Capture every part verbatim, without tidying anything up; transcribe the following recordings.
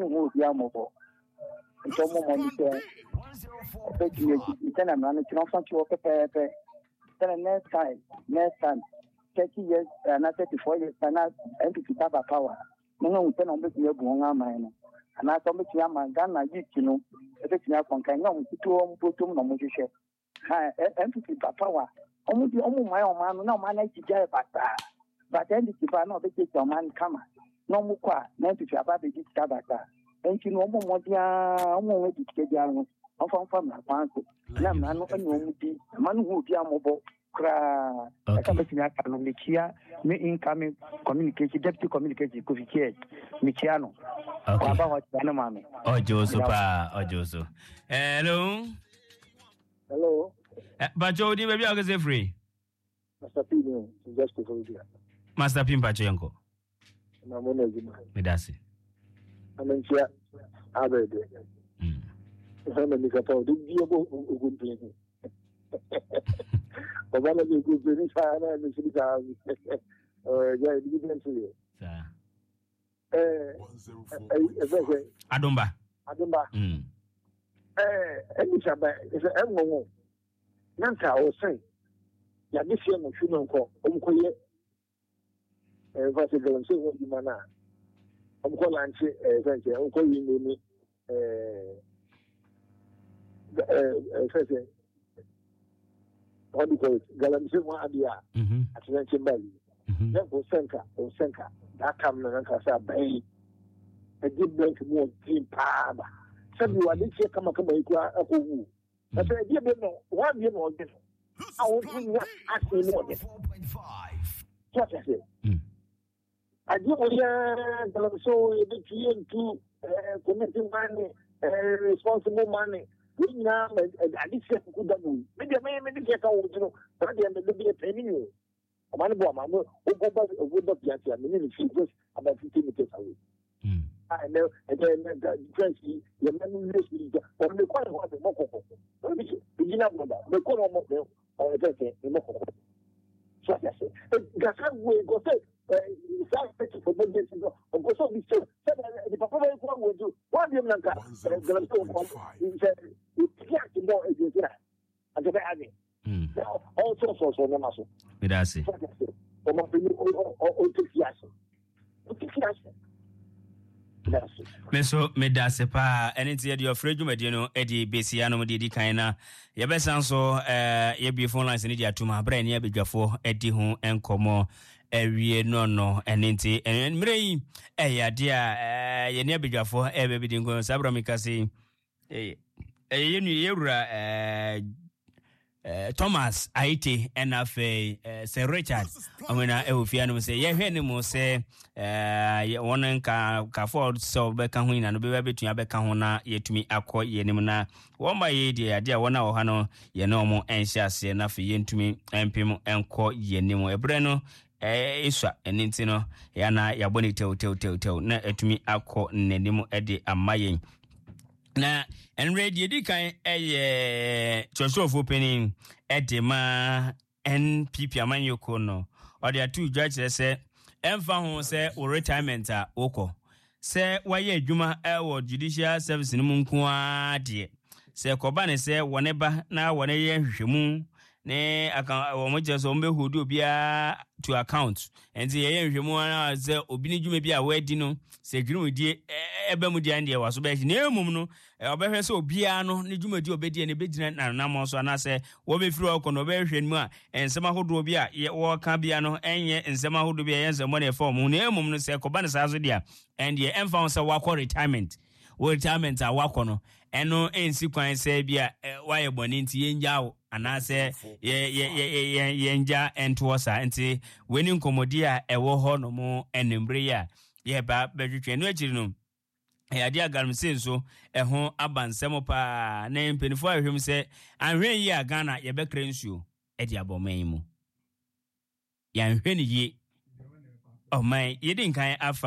no ho bia mo nso mo mo ni se but you you tell am na no fa to pepe pepe tell next time next time thirty years and thirty-four years and and to have a power no no tell am be you bu won ama no ana so me tia man Ghana youth no e be tia kon kan no to o mpotum no mo hwehwe ha and to have power omo di omo mai o man no na o man na tija e bata but and the people no be take your man kama no mo kwa na to have be tija bata and you know omo mo dia omo we tija dia no on fa fa na kwanso na man no anu omo di man hu bia mo bo kra aka be tia kan no mekia me incoming communication deputy communication ko fikie mekia no okay aba wa tana mame ojo so pa ojo so hello hello ba jo di baby agase free Master P no just for you Master P mpacho yanko na mo na jima medasi amentia abede mm sana nikapa di bio ogunpin baba na go go sana ni sika eh ya di bien so sa eh eh Adumba Adumba mm eh eni saba is enwo nanta o say ya bi se mo hwino nko omkoye eh va se galam se wo di mana omko lanche eh sanche omko yi ni eh eh sanche what do you call it galam se mo adia mhm atlanche bali mhm na ko senka o senka da kam na nka sa bai e di bank mo tin pa ba sabi wa de che kama kama iku akowu na se di be no wa bi no de I want to ask you more. What is it? I do want so you to committing money, responsible money. We now at least could do. Maybe I may get out, you know, but at the end of the day, a penny. A man bomb, I'm going to wood up yet, and then she just about fifteen meters away. I know, and then the Frenchie, the man who lives with the only quite a lot of Moko. Begin up with that. The corner of the or the Moko. So I say, Gassan will go say, South for the days ago, or go so be so. The performance will do one year like that. He said, you can't more as you say. And the Abbey. Also, so so, no matter. It has it. Or take Yasso. Take Yasso. Meso medase pa eniti ye de ofre dwumade no e de besia no de di kan na ye besan so eh ye bi phone lines ni de atuma bra ne abedwafo e di ho enkomo ewie no no eniti enmre yi e ya de a ye ne abedwafo e be bi di nko sabra mikase eh ye nu ye wura eh Uh, Thomas Aite and afe uh, Sir Richard amena e ofia no say ye hwe ne mo say eh won ka ka for so be ka ho ina no be betua be ka ho na yetumi akọ ye nim na won ba ye de ade a won a wo ha no ye no mo enhia ase na fe yentumi empem enko ye nim ebre no eh iswa eninti no ya na ya boni tew tew tew tew na etumi akọ nenim e de amayen na enready di kan eye chosofo penin edema N P P amanyoko no or there two judge say emfa ho say o retirement a okọ say waye adwuma e wo judicial service ni mu nko a de say koba ne say woneba na wone ye hwehwemu ne aka wo mo je so mbe hodu obia to account and ye ye hwehwemu na say obi ni dwuma bi a wadi no say dwuma die ebe mu die ande waso be ne emum no obehwe say obia no ne dwuma die obedi ne begina na na mo so na say wo be firi okọ no be hwehwemu a ensema hodo obi a wo ka bia no enye ensema hodo bia yense mo ne form ne emum no say koba ne sa so dia and ye emfa say wakọ retirement retirement a wakọ no eno ensi kwan say bia waye boni nti yenjawo anase ye ye ye ye yenja entosa nti weni nkomodi a ewo ho no mo enembre ya ye ba bedwetwe no akiri no ya dia galmse nso eho abansem pa na mpenifo ahwem se anhwen yi a Ghana ye bekre nsuo e dia boman mu ya nhwen yi oh man ye din kan afa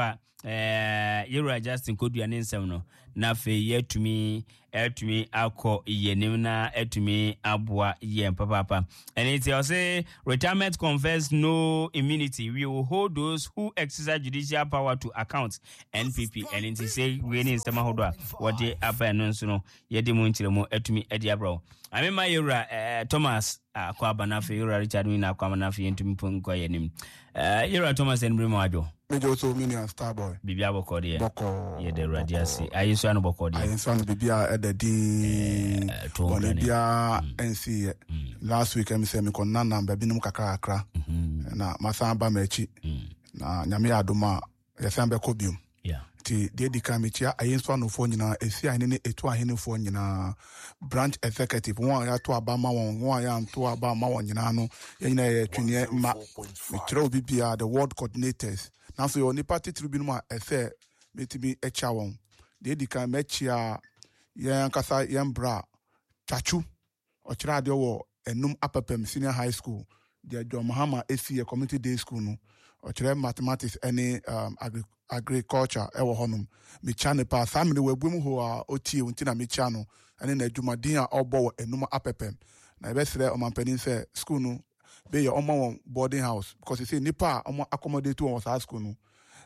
eh Yura Justin Kodua ne nsɛm no na fe yetumi etumi akɔ yenim na etumi aboa yem papa and it say retirement confers no immunity. We will hold those who exercise judicial power to account. N P P and it say we need nsɛm ahodo what they aba no nso no yedi mu nkyere mu etumi edi abro. I mean my Yura uh, Thomas akwa uh, bana fe Yura Richard Wina akwa bana fe ntumi ponko yenim. Uh, Yura Thomas and Brimo Ajo. Major so mini and Starboy. Bibia boko de. Boko. Ye de radiasi. Ayi so anu boko de. Ayi so anu bibia e de din. Boni bia N C last week em say me kon nana baby num kakra akra. Na masan ba mechi. Na nyame adoma ye san be ko biom. Yeah. Ti de di ka mechia ayi so anu fo nyina esi ahene ne etu ahene fo nyina branch executive won ya to aba ma won won ya to aba ma won nyina no ye nyina ye twene ma me kire obi bia the world coordinators. Now so your party tribune ma efe metibi echa won de di kan mechia yan kasa yan bra chachu o kira de wo enum apapem senior high school de John Mahama A C A community day school no o kira mathematics any um, agri agriculture e wo honum me chane pa family we bumu ho a oti unti me chano ene na adwumadin a obo enum apapem na e be sere o mampanin se school no be your omo boarding house because you say nipa omo accommodate to our school no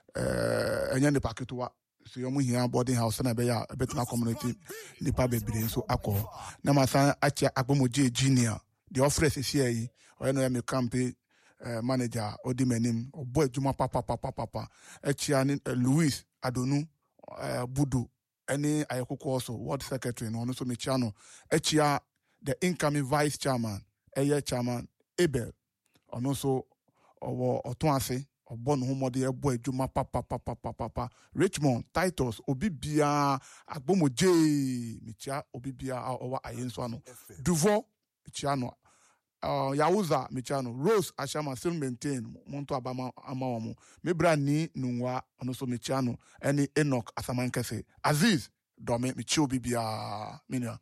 eh enya nipa ketewa so yomu hia boarding house na be ya betima community nipa bebre so akọ na masan acha agbomoje junior the office is here yi o no ya me campaign uh, manager odimenim obo adwuma papa papa papa achia ni uh, Louis Adonu uh, Budu any ayekoko also ward secretary no so me chiano achia the incoming vice chairman eye chairman Abel ono so owo oton ase obo no homode ebo adwuma papa papa papa Richmond Titus obibia agbomoje michia obibia owa ayenso ano Duvo michiano uh Yawuza michiano Rose Ashama still maintain monto abama amawomo mebra ni nunwa ono so michiano any Enoch Asamankese Aziz Dome michi obibia minia.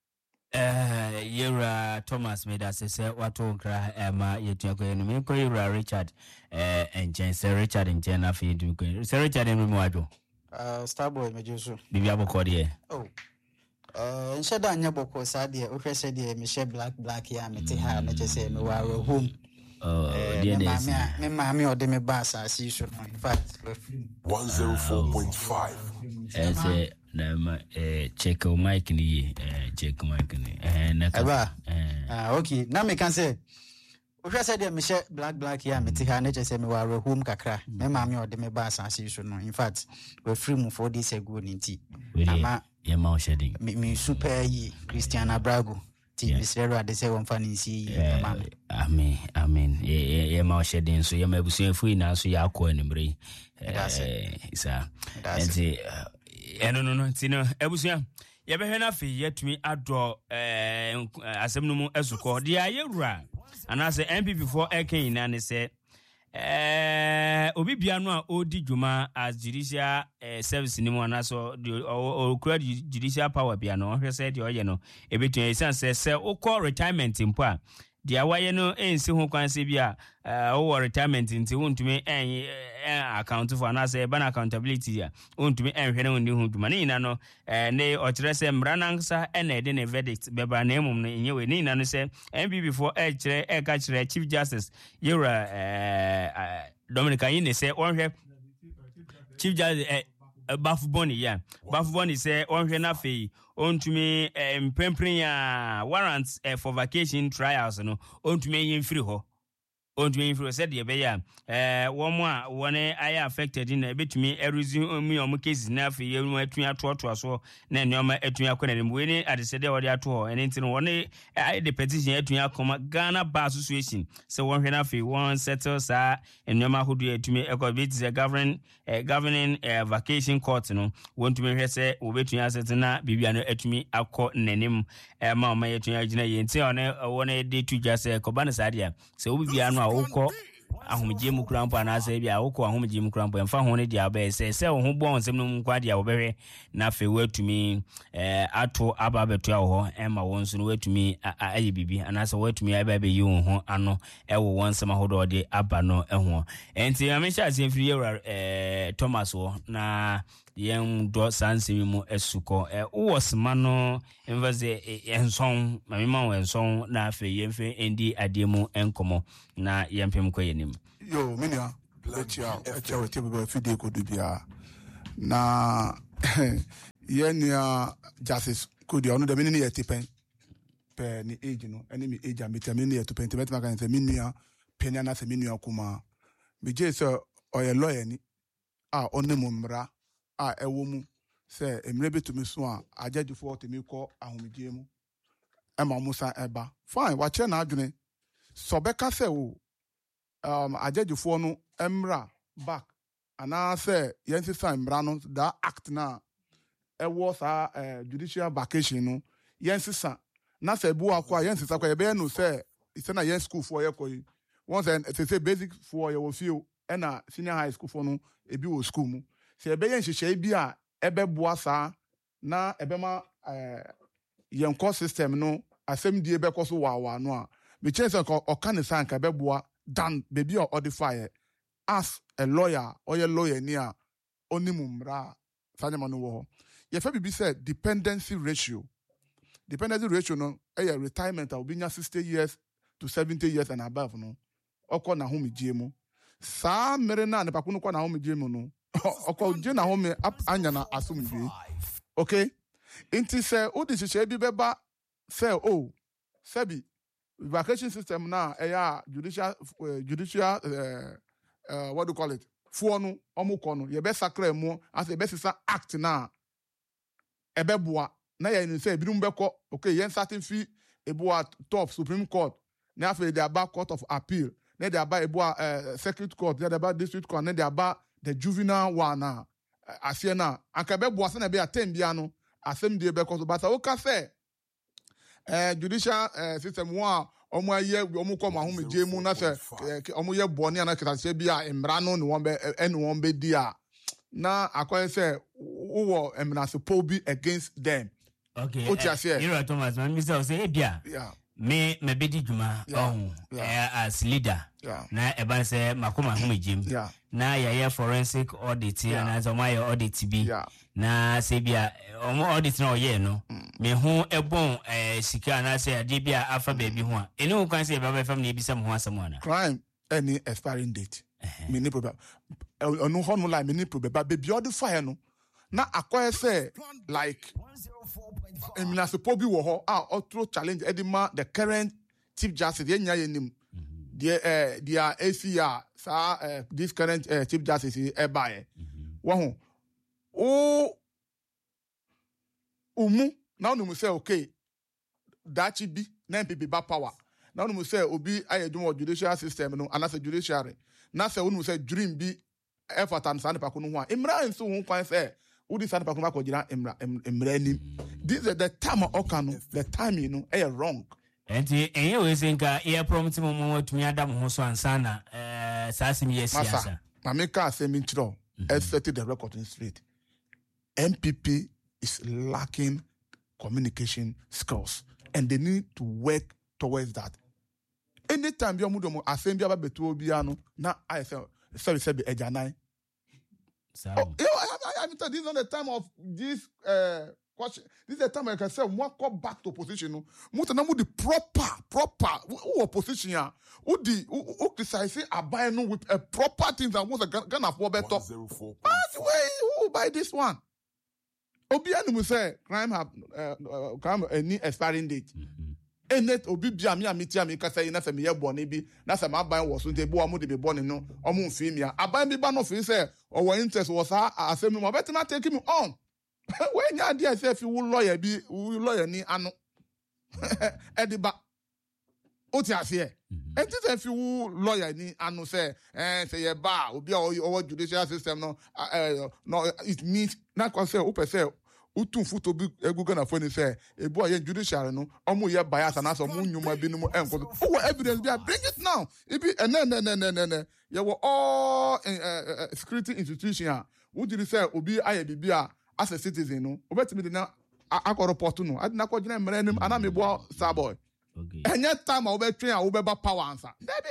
Uh, Yura Thomas made us say what to cry Emma Yetiako and Miko Yura Richard uh, and Jen Sir Richard and Jen Afi to Sir Richard and Rumuado. Uh, Starboy Mejusu. Bibiabo Cordier. Oh. Uh, and Shada Nyaboko Sadia, okay, said the Michelle Black Black Yamitiha, and just say, no, our home. Oh, dear, me mammy or demi bass, I see you. In fact, one oh four point five. As a na eh check o mic ni eh check mic ni eh na ka ah okay na me can say o hwe say dem she black black here me ti ha na che say me wa home kakra me ma me o de me ba asase so no in fact we free mu four days ago ni ti ama ye ma o shedding me super yi Christian Abrago ti bisero de say won fa ni si ma amen amen ye ye ma o shedding so ye ma busu fu ina so ya akọ animbre eh isa enti eno no no tino ebusua ye behwe na fe yetumi ado eh asem no mu ezuko de ayewura anase N P P for eken na ne se eh obi bia no a odi dwuma as judicial eh, service ni mu anaso o kura judicial power bia no hwe se de oye no ebetua isan se se ukọ retirement mpo a de awaye no ensi ho kwanse bia o retirement nti wontumi en account for na say ban accountability ya wontumi enhwe na woni ho dwuma ni na no ne o kire se mranansa ena de ne verdict beba na emum no enyewe ni na no se N P P for e kire e ka kire Chief Justice Yura eh Dominica yin se onhwe Chief Justice Bafuboni ya Bafuboni say onhwe na fe ontumi mpempren ya warrants for vacation trials no ontumi yin free ho ontumi yin free said de be ya eh womo a wone aya affected na betumi eruzi mi omo cases na fe yenu atun atoto so na nneoma atun akona ne mwe ni ade sede wode ato ho ene ntino wone the petition atun akoma Ghana Bar Association so won hwe na fe won settle sa nneoma hodo atumi ekobit the governing uh, governing uh, vacation court no wontumi hwe se obetun asete na bibia no atumi akọ nanim e ma o ma atun agina ye nti one wone de tu jase koba na sadia se obibia no a wokọ ahomgye mu krampo anasa bia wokɔ ahomgye mu krampo emfa ho ne dia ba sɛ sɛ wo ho bɔ nsɛm no mu kwa dia wo bɛhwɛ na fe watumi eh ato aba beto a wo ho ema wo nso no watumi aye bibi anasa watumi aba be yi wo ho ano ɛwo won nsɛm ahodo de aba no ɛho enti amehya asɛmfiri yɛwura eh Thomas wo na yɛn do sansemi mu esuko eh wo sema no emfaze enson mamema wo enson na fe yɛmfe endi ade mu enkomo na yɛmpem kɔ yɛnim yo minia lechia echa we tebe fide ko dubia na yenia justice kodi onu de mini yetipen pe ni age no eni mi age amita mini yetipen te metma kan se minia penya na se minia kuma me je se oye lawyer ni a onemu mra a ewo mu se emre betumi so a agagefo temi kɔ ahomegye mu ema musa eba fine wa che na adwene so beka se wo um agagefo no emra back ana se yensi sign mra no that act na ewo sa uh, judicial vacation no yensi sa na se bu akwa yensi sa kwa ye be no se ise na yen school for ye koyi once and say basic for ye wo feel na senior high school for no ebi wo school mu se be yen hihye bi a ebe boa sa na ebe ma eh yen course system no asem die be koso wa wa no a me chance ko okane san ka be boa dan baby or odify as a lawyer or a lawyer near onimumra fanyama no wo ye fa bibi say dependency ratio dependency ratio no e retirement will be sixty years to seventy years and above no okọ na homegye mu saa mere na ne pakuno kọ na homegye mu no okọ je na home anya na asomdwe okay inti say o de hye bi beba say oh sabi vacation system now eya judicial uh, judicial uh, uh, what do you call it for no omuko no ye be sacred mu as e be sisa act na e be boa na ye ni say bidum be ko okay yen certain fee e boa top Supreme Court na afa dey about Court of Appeal na dey about e boa uh, Circuit Court na dey about District Court na dey about the juvenile one na asie na anka be boa se na be atem bia no asem dey be ko so but o ka say eh judicial uh, system one omo aye omo ko ma homegye mu na se omo ye boni ana kitasie bia emra no ne won be ene won be dia na akoye say wo emra so be against them okay o tia say you Thomas man me say say bia yeah me me bedi djuma oh as leader yeah na eba say makoma homegye mu yeah na ya forensic audit yeah. na so my audit bi yeah. na se bia omo audit na oye no mm. me ho ebon eh sika na se ade bia afa ba bi ho a ene ho kan se ba ba fam na ebisa mo ho asam ana crime any expiring date uh-huh. me ni problem onu ho no like me ni problem ba be all the fire no na akoye say like emina se po bi wo ho a otro challenge edima the current chief justice ye nya ye nim the uh, the A C R sa uh, this current uh, chief justice e bae wo ho o umu now no say okay that should be na M P P ba power now no say obi ayedum judicial system no and as a judiciary na say no say dream bi effort and san pa ko no ho imra nso ho kwan say udi san pa ko ko gina imra imra ni this is the time okano the time you know eh wrong. Enti enye we senka ear prompt mo mo tumi adam ho so ansana eh sasem yes yes na me ka say me ntiro set the record straight. M P P is lacking communication skills and they need to work towards that. Anytime you mudo mo asem bia ba beto obi ano na I say sorry say be ejanai. Oh, you know, I, I, I, this is not the time of this uh question. This is the time I can say one come back to position. Muta na mu the proper, proper who opposition ya. Who the who criticize abuy no with a proper things and what's a gonna for better. But way who buy this one? Obi anu say crime have uh, crime any expiring date. Enet obi bia me amiti am ka say na say me ye bone bi na say ma ban wo so nte bo amu de be bone no omu mfi mi aban bi ba no fi say owo interest wo sa asem no bet na take me on. When you dey say if you lawyer bi lawyer ni ano ediba oti ase enti say if you lawyer ni ano say eh say ye ba obi o judicial system no uh, no it means na kon say o pe say utu foto bi egu Ghana for ni say ebu aye judiciary no omo ye bias and aso mu nyuma bi no mu enko oh evidence bi bring it now e bi ene ne ne ne ne ne ye wo all uh, uh, security institution a wo diri say obi aye bibia as a citizen no obetimi de na akọ report no adina ko gina mra nim ana mebo star boy okay enye time a obetwen a obeba power answer baby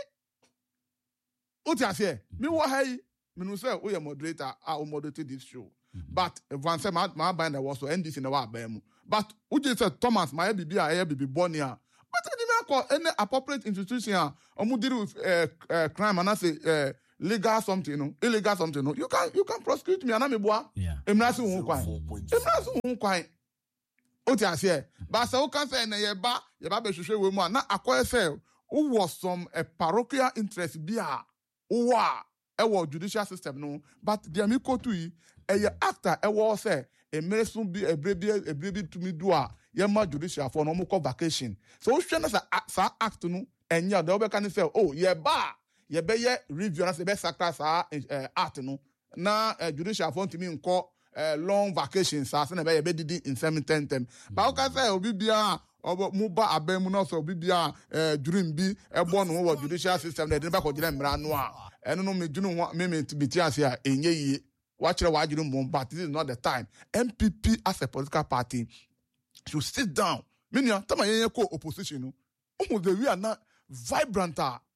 uti afie me wo hai me no say we moderator a o moderate this show mm-hmm. But one say my my band was so N D C na wa ba mu but uji say Thomas my bibi a e bibi born here but e dey call any appropriate institution a omu deal with uh, uh, crime and I say uh, legal something no illegal something no you can you can prosecute me ana me boa yeah emra se won kwan emra se won kwan oti afie but say o kan say na ye ba ye ba be hwehwe we mu na akoye say who was some a parochial interest bia wa e wo judicial system no but the amiko to yi e ye after e wo say e meresun bi e brebi e brebi to me do a ye ma judicial for no mo call vacation so hwe na sa act no enya de obeka ni say oh ye ba ye be ye review na say be sakta sa act no na judicial for ntimi nko long vacation sa say na be ye be didi in seven ten tem ba o ka say obi bia obo muba abemu no so obi bia dream bi e bo no wo judicial system na de ba ko gina mra no a eno no me dunu ho me me bi ti ase a enye yi wa kire wa dunu mo but this is not the time. M P P as a political party should sit down meaning tama ye ko opposition no omo the we are not vibrant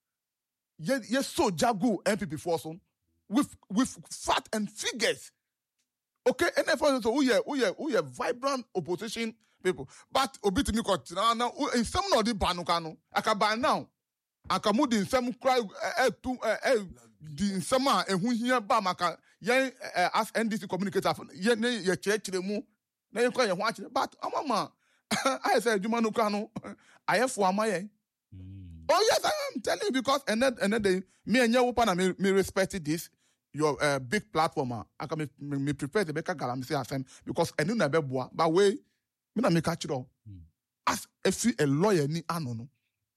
ye ye so jago M P P force with with fat and figures. Okay, and if so we are we are we are vibrant opposition people but obiti mi ko na in some no di banuka no aka ban now aka mu di nsem cry eh tu eh di nsem a ehu hia ba maka yen as N D C communicator ye ne ye chekire mu na ye ko ye ho akire but amama I say adwuma no kwa no ayefo amaye. Oh yes, I am telling you because and then and then they me and you na me, me respect this your uh, big platform. I can me, me, me prepare the make a galam say asem because enu na be boa but way me na make catch it as if a lawyer ni ano no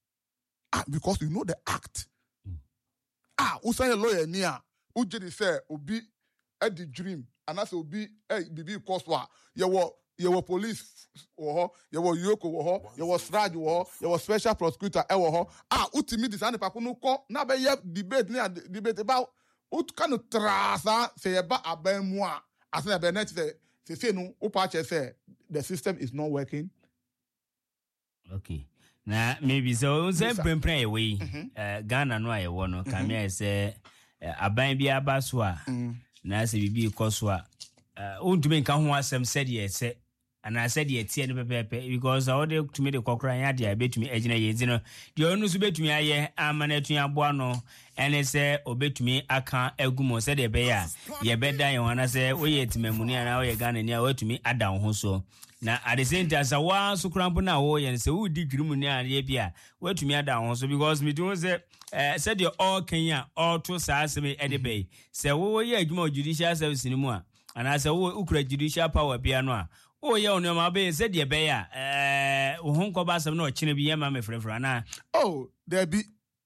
ah because you know the act mm. ah who say a lawyer ni a who just say obi at the dream and as obi eh bibi koswa ye wo ye wo police wo ho ye wo yoko wo ho ye wo strage wo ho ye wo special prosecutor e wo ho ah utimi dis ane pako no ko na be ye debate ni debate about ut kan trasa say ye ba abamu a as na be net say say no o pa che say the system is not working. Okay. Na maybe so say prepare we uh Ghana no aye wo no kam ya say aban bi aba so a na say bibi ikoso a ontumi nka ho asem said ye say and I said ye tie no pepepe because all the to me the kokra ya dia betumi agina ye zino de onu so betumi aye amana tun aboa no ene say obetumi aka agumo said ye be ya ye beda ye wana say oye timamuni ana oye Ghana ni a watumi ada ho so na at the same time so wa so krampo na wo ye say wo di dwirimu ni a ye bia watumi ada ho so because me do say eh said ye all Kenya all to sa aseme e de be say wo ye adwuma judicial service ni mu a ana say wo ukura judicial power bia no a oh yeah, on your mabe said ye be ya eh uhun ko ba sam na ochine bi yema me frefra na oh there be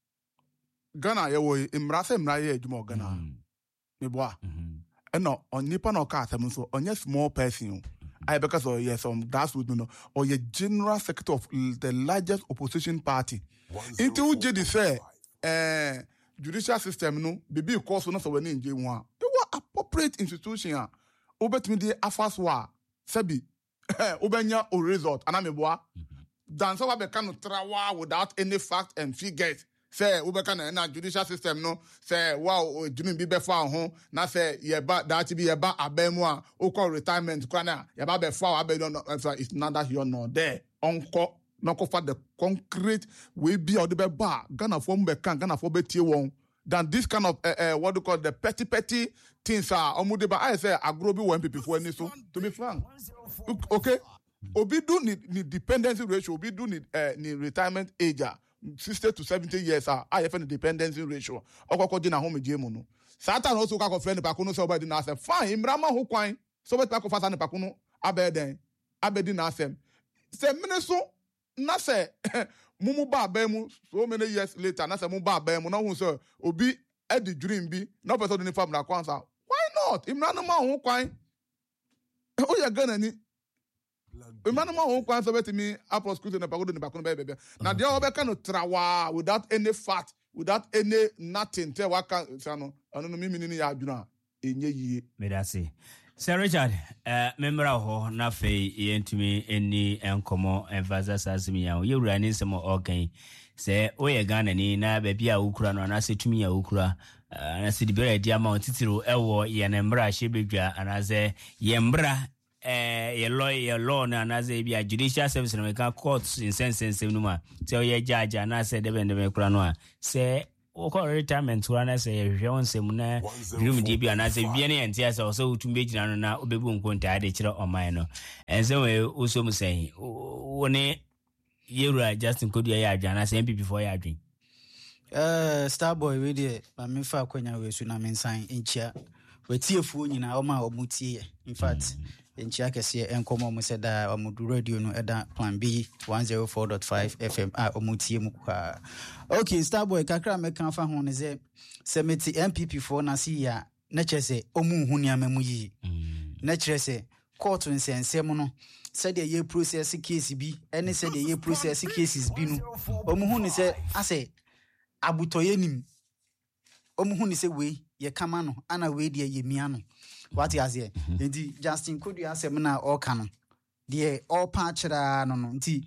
Ghana ye wo imra se imra ye adwuma Ghana me boa eh no on nipa no ka asem so onye small person I because oh yes some that's with no or ye general secretary of the largest opposition party into je di say eh judicial system no bibi course no so we nje hu a e wa appropriate institution a obetimi di afaswa Sebi, ubenya o result, anameboa. Dan so we can trawa without any fact and figures. Say ubeka na na judicial system no. Say wow, jumi bibe fa ho. Na say yeba that be yeba abemu a. Oko retirement kwana yeba be fa abe no. It's not that you're not there. Onko noko for the concrete we be or the be ba. Ghana form be kan Ghana for be tie won. Than this kind of uh, uh, what do you call the petty petty things are omudeba I say agrobi one people for any so to be frank okay obi do need, need dependency ratio obi do need uh, need retirement age sixty to seventy years ah I have the dependency ratio okoko di na home jemu no satan also ka ko friend pa kuno so obedi na say fine imrama ho kwan so bet pa ko fasa ne pa kuno abeden abedi na asem say mine na say mumu ba abemu so many years later na say mumu ba abemu na hu so obi e di dream bi no person ni fam na kwansa why not imrano ma hu kwan o ya Ghana ni Emmanuel who kwan sabet me prosecute na pagodo ni bakono bebe. Na dia obeka no trawa without any fat, without any nothing. Tell waka sano. Ano no mimi ni ya adwuna enye yie. Me da say. Sir Richard, uh, member ho na fe yentumi eni enkomo emphasize asimi ya. Ye wura ni semo okay. Say oye Ghana ni na baabi a ukura no na se tumi ya ukura. Na se dibere dia ma titiro ewo ye na mbra hyebedwa anaze ye mbra eh ye law ye law na anaze bia judicial service na meka courts in sense sense no ma. Say oye judge na se debe ndebe kura no a. Say o ko retirement wa na say hwe won sem na room di bia na say bia na ente asa so utumbe gina no na obebu nkonta ade kire oman no. Ense we uso mu say woni yewura Justin Kodua ya adwa na say M P P for ya adwen. Uh, Starboy we dey ma me fa kwanya we su na me nsan enchia wetiefuo nyina o ma o mutie in fact enchia kese enkomo mu se da o mudu radio no eda plan B one oh four point five F M a o mutie mu kwa. Okay, Starboy kakra me kan fa ho ne ze se meti M P P for na si ya na chese o mu hu niam mu yi na chese court nsensem no said ye process case bi ene said ye process cases bi no o mu hu ne se ase abutoye nim omuhu ni se we ye kama no ana we de ye mia no what you say enti Justin Kodua asem na all kan de all patchra no no enti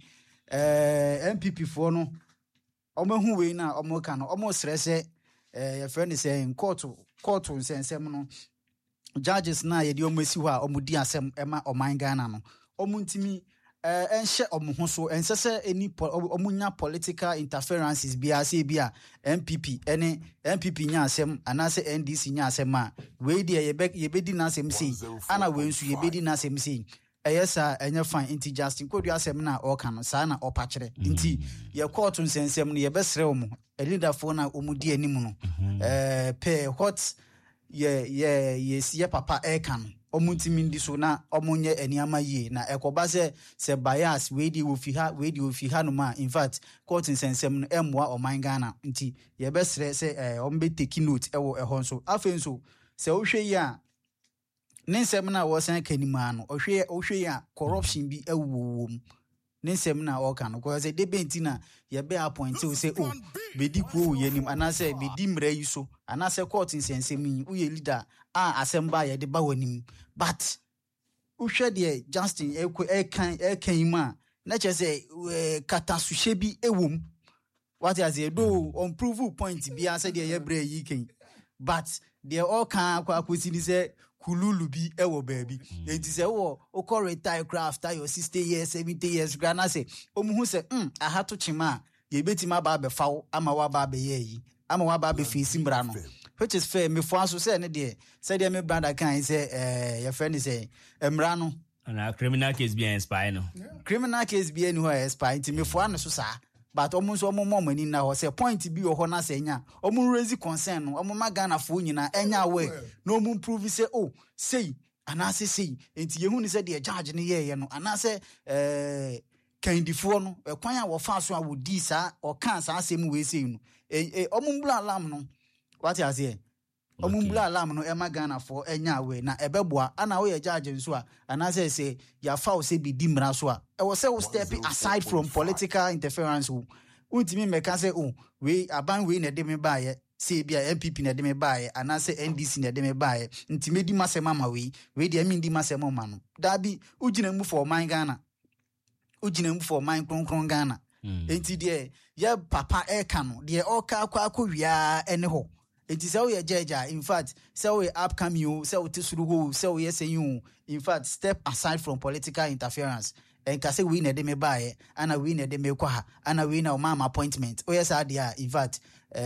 eh M P P for no omahu we na omo kan no omo stress eh your friend say in court court nsensem no judges na ye de omo si ho a omo di asem ema oman Ghana no omo ntimi eh enhye omo so ensese eni omunya political interferences bia se bia M P P ene M P P nya asem anase N D C nya asem a we de ye ye bedi na asem sei ana we nsu ye bedi na asem sei eyesa enye fine inti Justin Kodua asem na oka no sa na opakire inti ye court nsensem no ye besre omo a leader for na omu di anim no eh pe what ye ye yes ye papa e kan omuntimi ndi so na omunye eniama yie na ekoba se se bias we di ofi ha we di ofi ha no ma in fact court nsensem no emwa oman Ghana nti ye besre se eh ombe take note ewo ehon so afenso se ohwe yi a nensem na wo san kanima no ohwe ohwe yi a corruption bi ewuwom nensem na wo kan ko se debenti na ye be appoint o se o be di ko ye nim anase be di mra yi so anase court nsensem yi wo ye leader a asemba ye de ba wanim but uhwe de Justin ekwe ekan ekan ma na che say katasuhye bi ewom what you say do on prove point bi ase de ye bra yi ken but they all kan akwa akosi ni say kululu bi ewo baabi enti say wo o call retire craft after your sixty years seventy years grana say omuhu say mm aha to chima ye betima ba be fawo ama wa ba be ye yi ama wa ba be fisi mbra no which is fair me for so say ne de say de me brother kan say eh your friend say emra no na criminal case be expire no criminal case be any who expire ti me for no so sa but omo so omo mom ani na ho say point bi ho na say nya omo raise concern no omo magana fo nyina enya we no omo prove say oh say anase say enti ye hu ni say de judge ne ye ye no anase eh kandifo no ekwan a wo fa so a wo di sa o kan sa asem we say no eh omo mbula alarm no what you say omumbula alarm no ema Ghana for enya we na ebeboa ana wo ye judge nso a ana say say ya fa o say bi di mra so a e wo say wo step aside from political interference wo untimi meka say oh we aban we na de me baaye say bia M P P na de me baaye ana say N D C na de me baaye ntimi di masema ma we we de mi di masema ma no da bi ugina mu for man Ghana ugina mu for man kronkron Ghana enti de ye papa e ka no de o ka akwa akowia ene ho it is how you judge. In fact, so we upcoming you, so to suru, so yes, you. In fact, step aside from political interference. And can say we need them buy, and a winner them kwa, and a winner mama appointment. Oh yes, idea. In fact,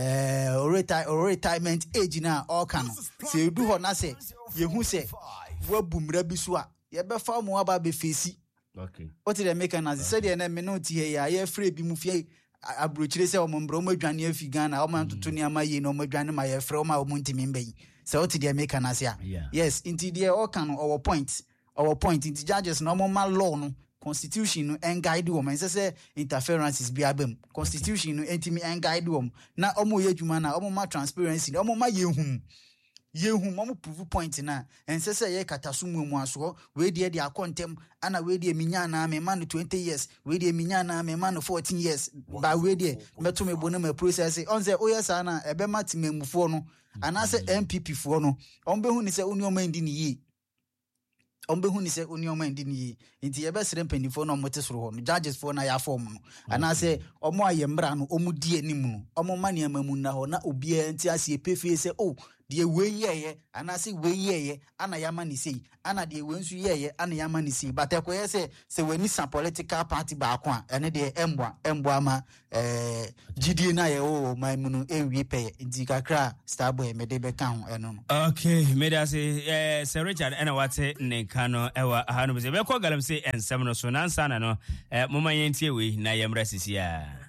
uh, retire or retirement age now all can. So you do what I say. You who say, "What boom rebiswa? You be far more about be facey." Okay. What did I make an answer? Said and me not here. I free be mufie. Abrochire se omombro madwane afi Ghana o man toto ne amaye no madwane ma ye frɛ o ma o muntimi mbɛyi se o ti de make an asia yes inti de o kan our point our point inti judges no mo ma law no constitution no en guide wo man se se interferences bi abam constitution no entimi en guide wo na o mo ye dwuma na o mo ma transparency o mo ma ye hum yehu mo prove point na ense se ye kataso mu aso we de de akontem ana we de minya na me man twenty years we de minya na me man fourteen years ba we de meto me bonu me process on say oyes ana ebe matimemufo no ana se M P P fo no on be hu ni se oni o man di ni yi ombe hu ni se oni o man di ni nti ye be sere mpanifo no mote soro ho no judges fo na ya form no ana se omo ayembra no omu die anim no omo mane amamu na ho na obi anti ase epefie se oh de we yeye ana se we yeye ana yama ni sei ana de we nsu yeye ana yama ni sei but ekoye se se we ni some political party ba ko a ene de embwa embwa ma eh gidie na ye o maimu no enwie pe nti kakra starboy me de be ka ho eno no okay me da se eh Sir Richard ena wate ne kano ewa hanu be be ko galam se ensem no so nansa na no eh moma yentie we na yemra sisia